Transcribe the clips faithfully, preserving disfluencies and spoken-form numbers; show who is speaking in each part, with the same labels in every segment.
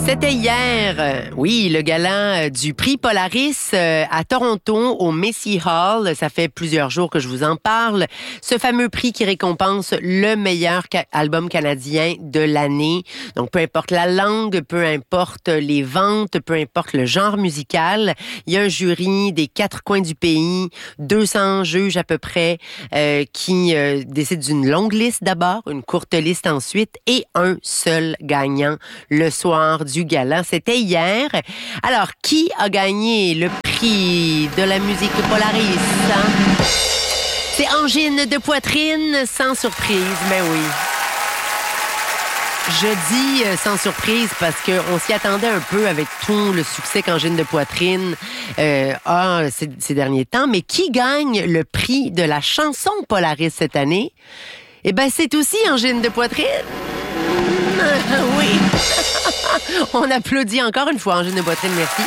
Speaker 1: C'était hier, euh, oui, le gala euh, du prix Polaris euh, à Toronto, au Macy Hall. Ça fait plusieurs jours que je vous en parle. Ce fameux prix qui récompense le meilleur ca- album canadien de l'année. Donc, peu importe la langue, peu importe les ventes, peu importe le genre musical, il y a un jury des quatre coins du pays, deux cents juges à peu près, euh, qui euh, décident d'une longue liste d'abord, une courte liste ensuite, et un seul gagnant le soir du gala. C'était hier. Alors, qui a gagné le prix de la musique Polaris? Hein? C'est Angine de Poitrine, sans surprise, mais oui. Je dis euh, sans surprise parce qu'on s'y attendait un peu avec tout le succès qu'Angine de Poitrine euh, a ces, ces derniers temps. Mais qui gagne le prix de la chanson Polaris cette année? Eh bien, c'est aussi Angine de Poitrine. Oui. On applaudit encore une fois Angine de Poitrine, merci.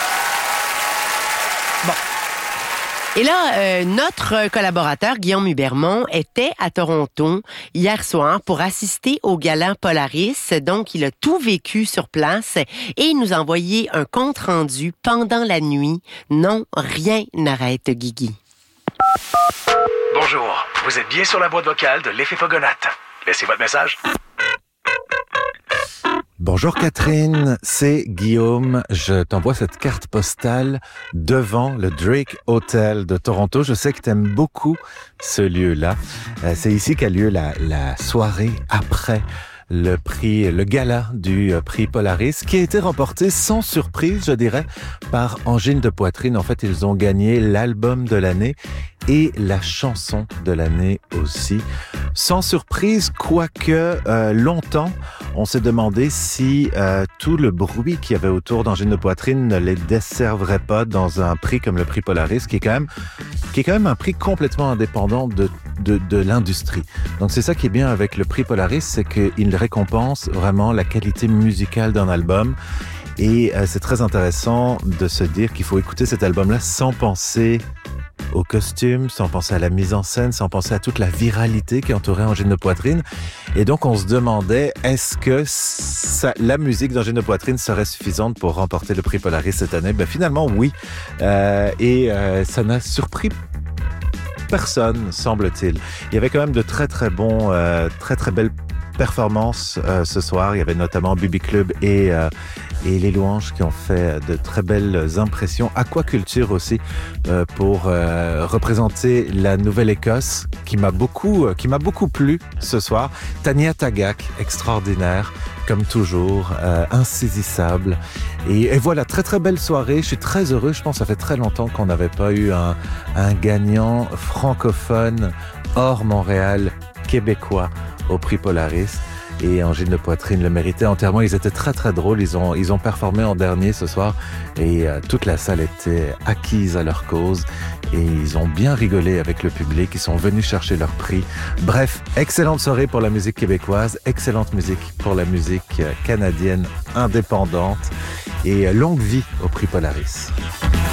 Speaker 1: Bon. Et là, euh, notre collaborateur, Guillaume Hubermont, était à Toronto hier soir pour assister au gala Polaris. Donc, il a tout vécu sur place et il nous a envoyé un compte-rendu pendant la nuit. Non, rien n'arrête Guigui.
Speaker 2: Bonjour, vous êtes bien sur la boîte vocale de l'Effet Fogonate. Laissez votre message.
Speaker 3: Bonjour Catherine, c'est Guillaume. Je t'envoie cette carte postale devant le Drake Hotel de Toronto. Je sais que tu aimes beaucoup ce lieu-là. C'est ici qu'a lieu la, la soirée après le prix, le gala du prix Polaris, qui a été remporté sans surprise, je dirais, par Angine de Poitrine. En fait, ils ont gagné l'album de l'année et la chanson de l'année aussi. Sans surprise, quoique euh, longtemps, on s'est demandé si euh, tout le bruit qu'il y avait autour d'Angine de Poitrine ne les desserverait pas dans un prix comme le prix Polaris, qui est quand même, qui est quand même un prix complètement indépendant de, de, de l'industrie. Donc c'est ça qui est bien avec le prix Polaris, c'est qu'il récompense vraiment la qualité musicale d'un album. Et euh, c'est très intéressant de se dire qu'il faut écouter cet album-là sans penser au costume, sans penser à la mise en scène, sans penser à toute la viralité qui entourait Angine de Poitrine. Et donc, on se demandait, est-ce que ça, la musique d'Angine de Poitrine serait suffisante pour remporter le prix Polaris cette année? Ben, finalement, oui. Euh, et euh, ça n'a surpris personne, semble-t-il. Il y avait quand même de très, très bons, euh, très, très belles performances euh, ce soir. Il y avait notamment Bibi Club et... Euh, et les Louanges qui ont fait de très belles impressions. Aquaculture aussi euh, pour euh, représenter la Nouvelle-Écosse qui m'a beaucoup, euh, qui m'a beaucoup plu ce soir. Tania Tagaq, extraordinaire comme toujours, euh, insaisissable. Et, et voilà, très très belle soirée. Je suis très heureux. Je pense que ça fait très longtemps qu'on n'avait pas eu un, un gagnant francophone hors Montréal, québécois au prix Polaris. Et Angine de Poitrine le méritait entièrement. Ils étaient très très drôles. Ils ont, ils ont performé en dernier ce soir et euh, toute la salle était acquise à leur cause et ils ont bien rigolé avec le public. Ils sont venus chercher leur prix. Bref, excellente soirée pour la musique québécoise, excellente musique pour la musique canadienne indépendante et longue vie au prix Polaris.